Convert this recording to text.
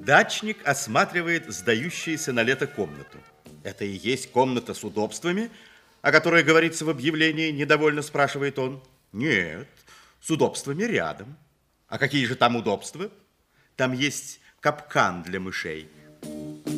Дачник осматривает сдающуюся на лето комнату. Это и есть комната с удобствами, о которой говорится в объявлении, недовольно спрашивает он. Нет, с удобствами рядом. А какие же там удобства? Там есть капкан для мышей,